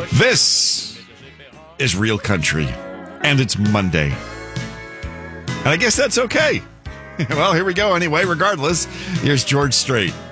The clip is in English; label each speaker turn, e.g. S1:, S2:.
S1: This is Real Country, and it's Monday. And I guess that's okay. Well, here we go anyway. Regardless, here's George Strait.